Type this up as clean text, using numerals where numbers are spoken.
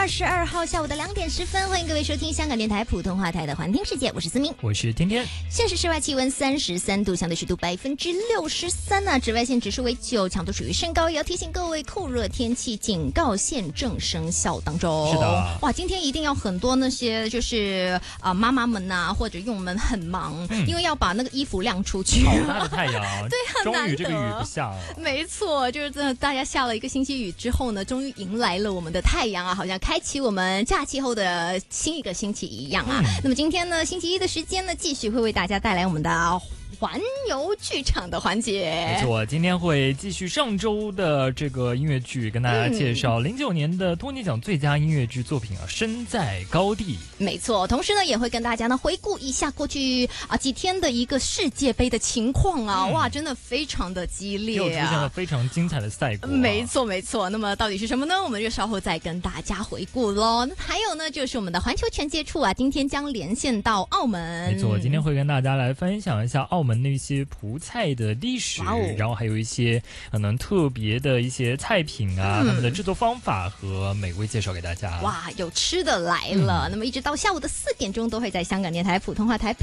22号下午的2点10分，欢迎各位收听香港电台普通话台的环听世界，我是思明， 我是天天。 现时室外气温33度，相对湿度63%啊，紫外线指数为9，强度属于甚高，也要提醒各位酷热天气警告现正生效当中。 是的， 哇，今天一定要很多那些就是妈妈们呐、或者佣们很忙，因为要把那个衣服晾出去。 好大的太阳， 对，很难得。 终于这个雨不下了。 没错，就是真的，大家下了一个星期雨之后呢，终于迎来了我们的太阳啊，好像开启我们假期后的新一个星期一样啊。那么今天呢，星期一的时间呢，继续会为大家带来我们的环游剧场的环节。 没错，今天会继续上周的这个音乐剧，跟大家介绍09年的托尼奖最佳音乐剧作品啊，《身在高地》。 没错，同时呢，也会跟大家呢回顾一下过去几天的一个世界杯的情况啊，哇，真的非常的激烈啊， 又出现了非常精彩的赛果。 没错没错，那么到底是什么呢？我们就稍后再跟大家回顾咯。还有呢，就是我们的环球全接触啊，今天将连线到澳门。 没错，今天会跟大家来分享一下澳门那些葡菜的历史，然后还有一些可能特别的一些菜品啊，他们的制作方法和美味介绍给大家。 哇，有吃的来了。那么一直到下午的4点钟，都会在香港电台普通话台